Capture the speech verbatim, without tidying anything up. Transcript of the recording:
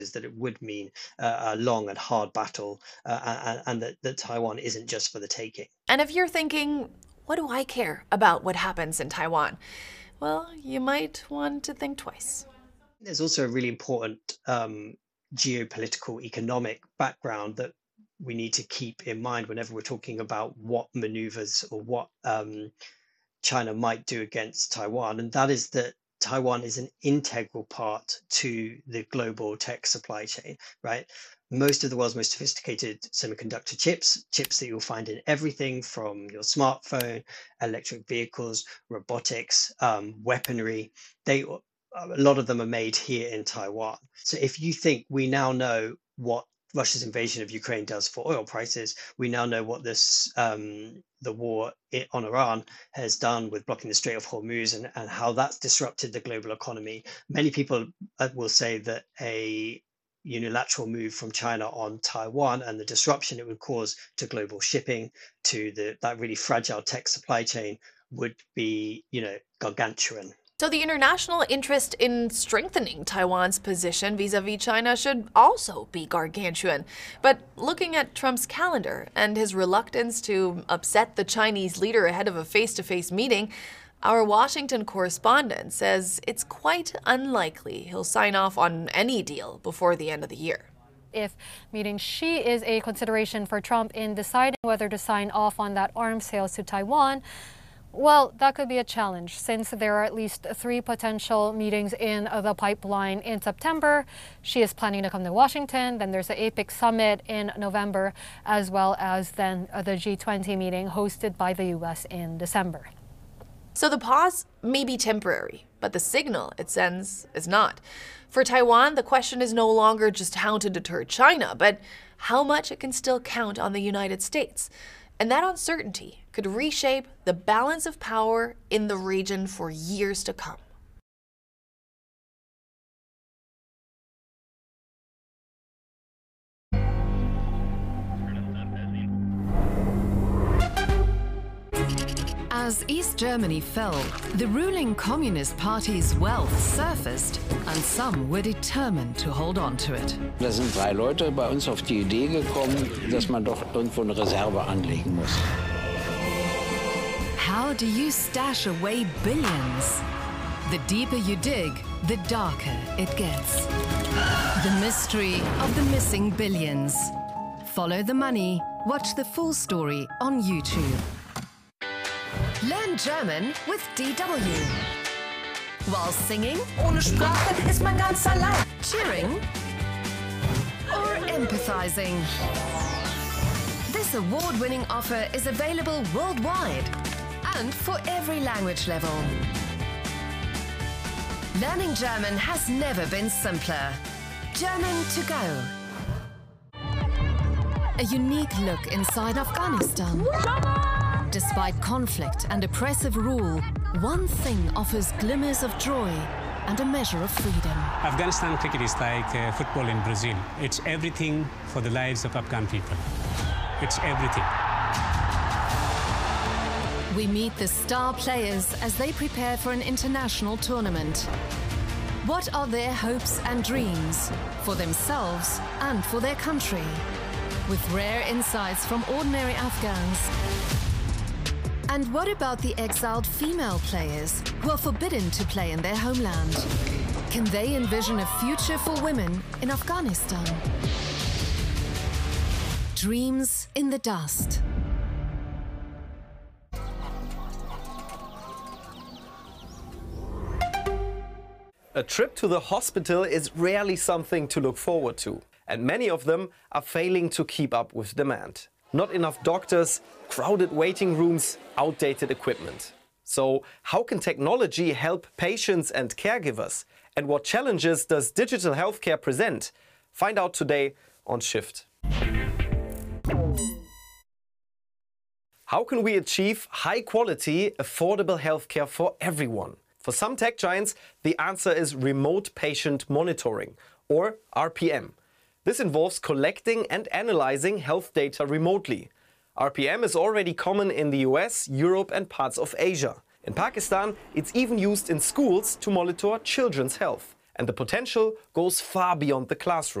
is that it would mean uh, a long and hard battle, uh, and, and that, that Taiwan isn't just for the taking. And if you're thinking, what do I care about what happens in Taiwan? Well, you might want to think twice. There's also a really important um, geopolitical economic background that we need to keep in mind whenever we're talking about what maneuvers or what um, China might do against Taiwan. And that is that Taiwan is an integral part to the global tech supply chain, right? Most of the world's most sophisticated semiconductor chips, chips that you'll find in everything from your smartphone, electric vehicles, robotics, um, weaponry, they a lot of them are made here in Taiwan. So if you think we now know what Russia's invasion of Ukraine does for oil prices, we now know what this um, the war on Iran has done with blocking the Strait of Hormuz and, and how that's disrupted the global economy. Many people will say that a unilateral move from China on Taiwan and the disruption it would cause to global shipping, to the that really fragile tech supply chain, would be, you know, gargantuan. So the international interest in strengthening Taiwan's position vis-a-vis China should also be gargantuan. But looking at Trump's calendar and his reluctance to upset the Chinese leader ahead of a face-to-face meeting, our Washington correspondent says it's quite unlikely he'll sign off on any deal before the end of the year. If meeting Xi is a consideration for Trump in deciding whether to sign off on that arms sales to Taiwan, well, that could be a challenge since there are at least three potential meetings in the pipeline in September. Xi is planning to come to Washington. Then there's the APEC summit in November, as well as then the G twenty meeting hosted by the U S in December. So the pause may be temporary, but the signal it sends is not. For Taiwan, the question is no longer just how to deter China, but how much it can still count on the United States. And that uncertainty could reshape the balance of power in the region for years to come. As East Germany fell, the ruling Communist Party's wealth surfaced, and some were determined to hold on to it. Da sind drei Leute bei uns auf die Idee gekommen, dass man doch irgendwo eine Reserve anlegen muss. How do you stash away billions? The deeper you dig, the darker it gets. The mystery of the missing billions. Follow the money. Watch the full story on YouTube. Learn German with D W. While singing, ohne Sprache ist man ganz allein. Cheering, or empathizing. This award-winning offer is available worldwide and for every language level. Learning German has never been simpler. German to go. A unique look inside Afghanistan. Despite conflict and oppressive rule, one thing offers glimmers of joy and a measure of freedom. Afghanistan cricket is like uh, football in Brazil. It's everything for the lives of Afghan people. It's everything. We meet the star players as they prepare for an international tournament. What are their hopes and dreams for themselves and for their country? With rare insights from ordinary Afghans. And what about the exiled female players who are forbidden to play in their homeland? Can they envision a future for women in Afghanistan? Dreams in the dust. A trip to the hospital is rarely something to look forward to, and many of them are failing to keep up with demand. Not enough doctors, crowded waiting rooms, outdated equipment. So how can technology help patients and caregivers? And what challenges does digital healthcare present? Find out today on Shift. How can we achieve high-quality, affordable healthcare for everyone? For some tech giants, the answer is remote patient monitoring, or R P M. This involves collecting and analyzing health data remotely. R P M is already common in the U S, Europe and parts of Asia. In Pakistan, it's even used in schools to monitor children's health. And the potential goes far beyond the classroom.